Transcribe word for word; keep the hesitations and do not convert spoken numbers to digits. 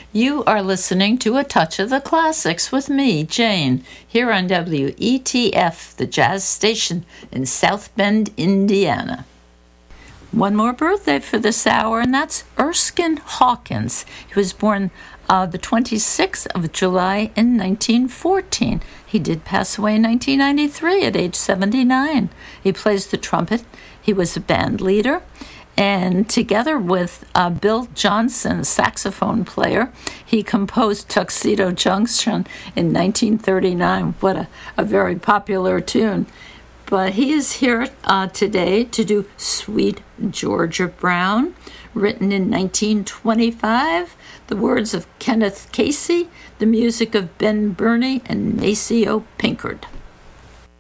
You are listening to A Touch of the Classics with me, Jane, here on W E T F, the jazz station in South Bend, Indiana. One more birthday for this hour, and that's Erskine Hawkins. He was born uh, the twenty-sixth of July in nineteen fourteen. He did pass away in nineteen ninety-three at age seventy-nine. He plays the trumpet. He was a band leader. And together with uh, Bill Johnson, saxophone player, he composed Tuxedo Junction in nineteen thirty-nine. What a, a very popular tune. But he is here uh, today to do Sweet Georgia Brown, written in nineteen twenty-five, the words of Kenneth Casey, the music of Ben Burney and Maceo Pinkard.